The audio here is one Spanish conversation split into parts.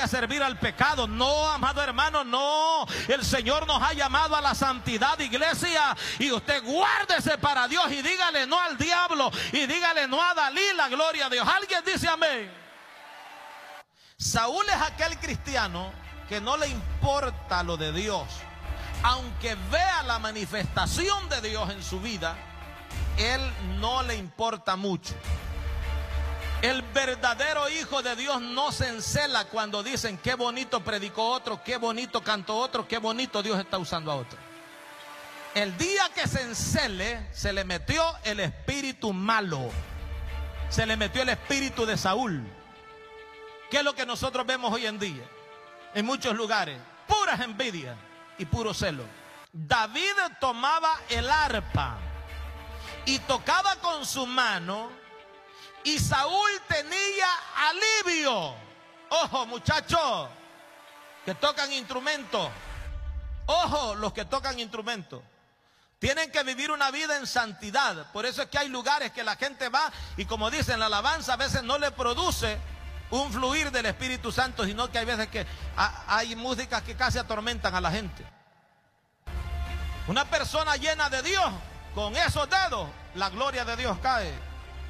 a servir al pecado. No, amado hermano, no. El Señor nos ha llamado a la santidad, iglesia. Y usted guárdese para Dios y dígale no al diablo. Y dígale no a Dalila, gloria a Dios. ¿Alguien dice amén? Saúl es aquel cristiano que no le importa lo de Dios. Aunque vea la manifestación de Dios en su vida, él no le importa mucho. El verdadero hijo de Dios no se encela cuando dicen qué bonito predicó otro, qué bonito cantó otro, qué bonito Dios está usando a otro. El día que se encele, se le metió el espíritu malo. Se le metió el espíritu de Saúl. ¿Qué es lo que nosotros vemos hoy en día? En muchos lugares, puras envidias y puro celo. David tomaba el arpa y tocaba con su mano, y Saúl tenía alivio. Ojo, muchachos que tocan instrumentos. Ojo, los que tocan instrumentos. Tienen que vivir una vida en santidad. Por eso es que hay lugares que la gente va y, como dicen, la alabanza a veces no le produce un fluir del Espíritu Santo, sino que hay veces que hay músicas que casi atormentan a la gente. Una persona llena de Dios, con esos dedos, la gloria de Dios cae.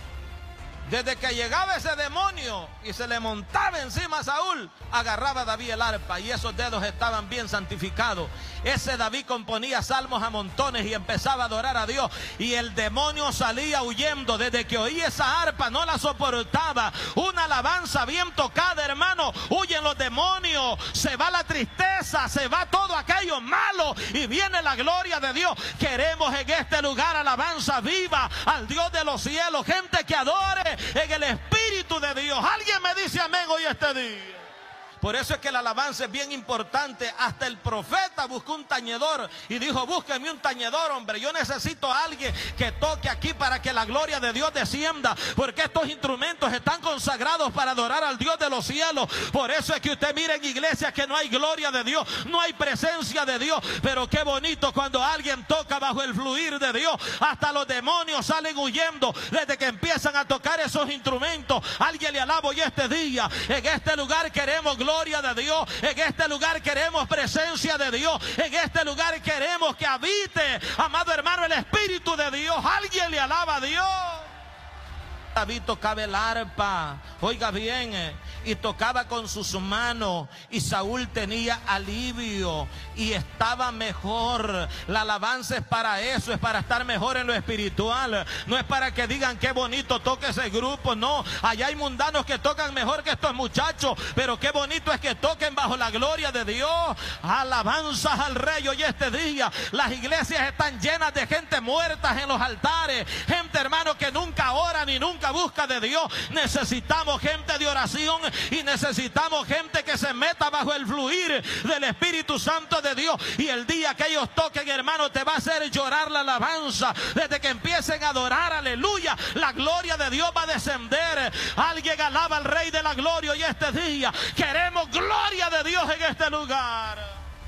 Desde que llegaba ese demonio y se le montaba encima a Saúl, agarraba a David el arpa y esos dedos estaban bien santificados. Ese David componía salmos a montones y empezaba a adorar a Dios, y el demonio salía huyendo. Desde que oía esa arpa no la soportaba. Una alabanza bien tocada, hermano, huyen los demonios, se va la tristeza, se va todo aquello malo y viene la gloria de Dios. Queremos en este lugar alabanza viva al Dios de los cielos, gente que adore en el Espíritu de Dios. Alguien me dice amén hoy este día. Por eso es que la alabanza es bien importante. Hasta el profeta buscó un tañedor y dijo: búsqueme un tañedor, hombre. Yo necesito a alguien que toque aquí para que la gloria de Dios descienda, porque estos instrumentos están consagrados para adorar al Dios de los cielos. Por eso es que usted mira en iglesias que no hay gloria de Dios, no hay presencia de Dios. Pero qué bonito cuando alguien toca bajo el fluir de Dios. Hasta los demonios salen huyendo desde que empiezan a tocar esos instrumentos. Alguien le alabo hoy este día. En este lugar queremos gloria de Dios, en este lugar queremos presencia de Dios, en este lugar queremos que habite, amado hermano, el Espíritu de Dios. Alguien le alaba a Dios. David tocaba el arpa, oiga bien, y tocaba con sus manos, y Saúl tenía alivio y estaba mejor. La alabanza es para eso, es para estar mejor en lo espiritual. No es para que digan qué bonito toca ese grupo, no. Allá hay mundanos que tocan mejor que estos muchachos, pero qué bonito es que toquen bajo la gloria de Dios. Alabanzas al Rey hoy este día. Las iglesias están llenas de gente muerta en los altares, gente, hermano, que nunca ora ni nunca busca de Dios. Necesitamos gente de oración y necesitamos gente que se meta bajo el fluir del Espíritu Santo de Dios. Y el día que ellos toquen, hermano, te va a hacer llorar la alabanza. Desde que empiecen a adorar, aleluya, la gloria de Dios va a descender. Alguien alaba al Rey de la gloria hoy este día. Queremos gloria de Dios en este lugar.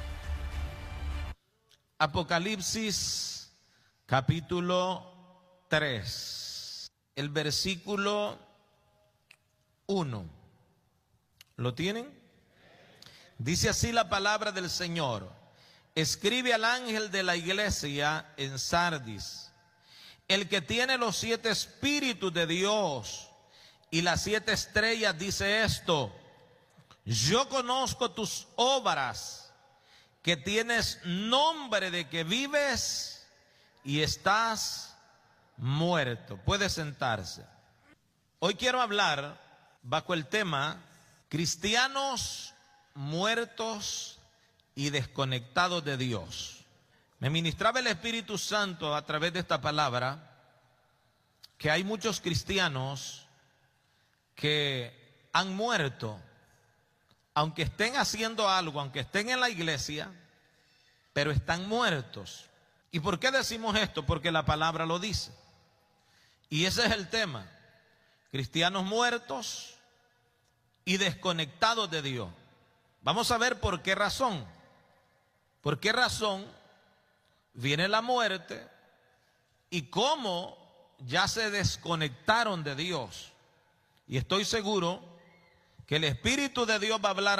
Apocalipsis capítulo 3. El versículo 1. ¿Lo tienen? Dice así la palabra del Señor: escribe al ángel de la iglesia en Sardis, el que tiene los 7 espíritus de Dios y las 7 estrellas, dice esto: yo conozco tus obras, que tienes nombre de que vives y estás muerto. Puede sentarse. Hoy quiero hablar bajo el tema cristianos muertos y desconectados de Dios. Me ministraba el Espíritu Santo a través de esta palabra que hay muchos cristianos que han muerto, aunque estén haciendo algo, aunque estén en la iglesia, pero están muertos. ¿Y por qué decimos esto? Porque la palabra lo dice. Y ese es el tema: cristianos muertos y desconectados de Dios. Vamos a ver por qué razón. ¿Por qué razón viene la muerte y cómo ya se desconectaron de Dios? Y estoy seguro que el Espíritu de Dios va a hablar